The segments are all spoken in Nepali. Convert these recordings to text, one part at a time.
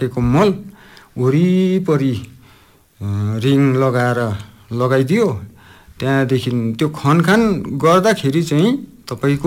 सकेको मल वरिपरि रिङ लगाइदियो। त्यहाँदेखि त्यो खनखान गर्दाखेरि चाहिँ तपाईँको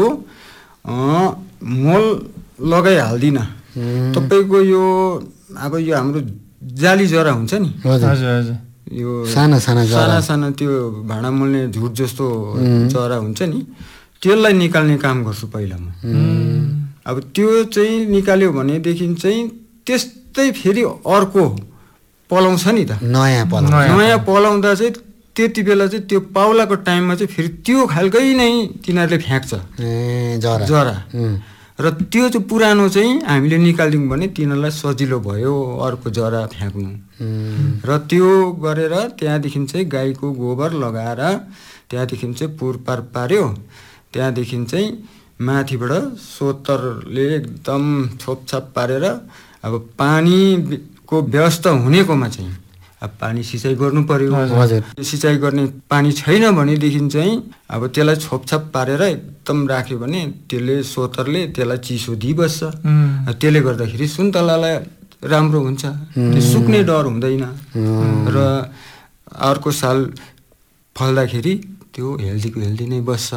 मल लगाइहाल्दिनँ। तपाईँको यो अब यो हाम्रो जाली जरा हुन्छ नि, यो साना साना त्यो भाँडा मोल्ने झुट जस्तो जरा हुन्छ नि, त्यसलाई निकाल्ने काम गर्छु पहिला म। अब त्यो चाहिँ निकाल्यो भनेदेखि चाहिँ त्यस्तै फेरि अर्को पलाउँछ नि त, नयाँ पलाउँदा चाहिँ त्यति बेला चाहिँ त्यो पाउलाको टाइममा चाहिँ फेरि त्यो खालकै नै तिनीहरूले फ्याँक्छ जरा। र त्यो चाहिँ पुरानो चाहिँ हामीले निकालिदिउँ भने तिनीहरूलाई सजिलो भयो अर्को जरा फ्याँक्नु। र त्यो गरेर त्यहाँदेखि चाहिँ गाईको गोबर लगाएर त्यहाँदेखि चाहिँ पुरपार पार्यो। त्यहाँदेखि चाहिँ माथिबाट सोतरले एकदम छोपछाप पारेर अब पानीको व्यवस्था हुनेकोमा चाहिँ अब पानी सिँचाइ गर्नु पर्यो। सिँचाइ गर्ने पानी छैन भनेदेखि चाहिँ अब त्यसलाई छोपछाप पारेर एकदम राख्यो भने त्यसले सोतरले त्यसलाई चिसो दिइबस्छ। त्यसले गर्दाखेरि सुन्तलालाई राम्रो हुन्छ, सुक्ने डर हुँदैन र अर्को साल फल्दाखेरि त्यो हेल्दी नै बस्छ।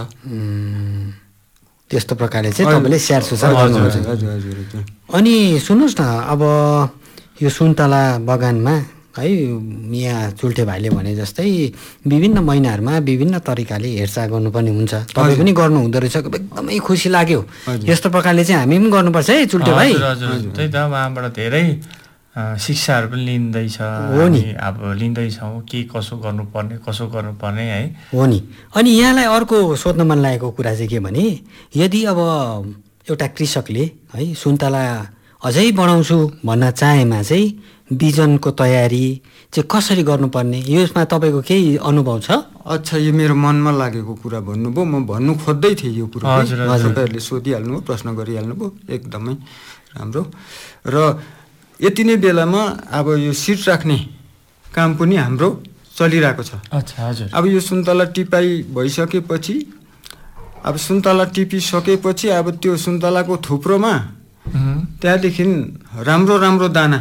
त्यस्तो प्रकारले चाहिँ तपाईँले स्याहार सुसार गर्नुहुन्छ। अनि सुन्नुहोस् न, अब यो सुन्तला बगानमा है यहाँ चुल्ठे भाइले भने जस्तै विभिन्न महिनाहरूमा विभिन्न तरिकाले हेरचाह गर्नुपर्ने हुन्छ। तपाईँ पनि गर्नु हुँदो रहेछ, एकदमै खुसी लाग्यो। यस्तो प्रकारले चाहिँ हामी पनि गर्नुपर्छ है चुल्ठे भाइ। त्यही त उहाँबाट धेरै शिक्षाहरू पनि लिँदैछ, अब लिँदैछौँ के कसो गर्नुपर्ने है। हो नि। अनि यहाँलाई अर्को सोध्न मन लागेको कुरा चाहिँ के भने, यदि अब एउटा कृषकले है सुन्तला अझै बढाउँछु भन्न चाहेमा चाहिँ बिजनको तयारी चाहिँ कसरी गर्नुपर्ने, यसमा तपाईँको केही अनुभव छ? अच्छा, यो मेरो मनमा लागेको कुरा भन्नुभयो, म भन्नु खोज्दै थिएँ यो कुरा। तपाईँहरूले सोधिहाल्नु भयो, प्रश्न गरिहाल्नु भयो, एकदमै राम्रो। र यति नै बेलामा अब यो सिड राख्ने काम पनि हाम्रो चलिरहेको छ। अब यो सुन्तला टिपाइ भइसकेपछि, अब सुन्तला टिपिसकेपछि अब त्यो सुन्तलाको थुप्रोमा त्यहाँदेखि राम्रो दाना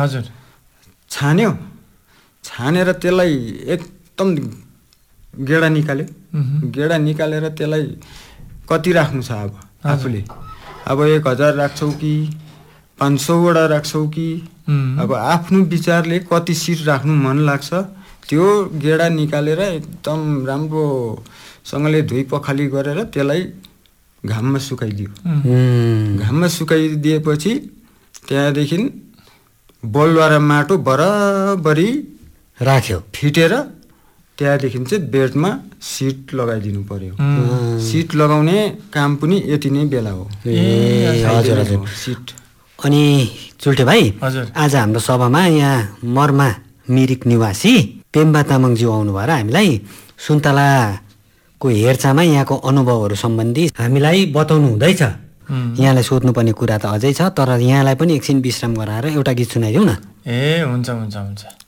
छानेर त्यसलाई एकदम गेडा निकालेर त्यसलाई कति राख्नु छ अब आफूले, अब 1000 राख्छौ कि 500वटा राख्छौ कि अब आफ्नो विचारले कति सिट राख्नु मन लाग्छ त्यो गेडा निकालेर एकदम राम्रोसँगले धुई पखाली गरेर त्यसलाई घाममा सुकाइदियो। घाममा सुकाइदिएपछि त्यहाँदेखि बलुवा र माटो बराबरी राख्यो, फिटेर त्यहाँदेखि चाहिँ बेडमा सिट लगाइदिनु पर्यो। सिट लगाउने काम पनि यति नै बेला हो। हजुर। सिट। अनि चुल्ठे भाइ, आज हाम्रो सभामा यहाँ मर्मा मिरिक निवासी पेम्बा तामाङज्यू आउनु भएर हामीलाई सुन्तलाको हेरचाहमा यहाँको अनुभवहरू सम्बन्धी हामीलाई बताउनु हुँदैछ। यहाँलाई सोध्नुपर्ने कुरा त अझै छ, तर यहाँलाई पनि एकछिन विश्राम गराएर एउटा गीत सुनाइदिउँ न। हुन्छ।